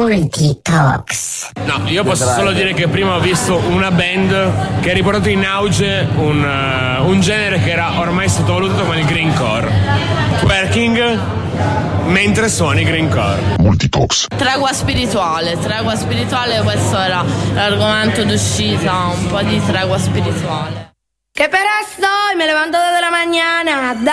Multitalks. No, io posso solo dire che prima ho visto una band che ha riportato in auge un genere che era ormai sottovalutato come il greencore. Twerking mentre suoni greencore. Multitalks. Tregua spirituale, questo era l'argomento d'uscita, un po' di tregua spirituale. Que pero estoy, me levanto desde la mañana.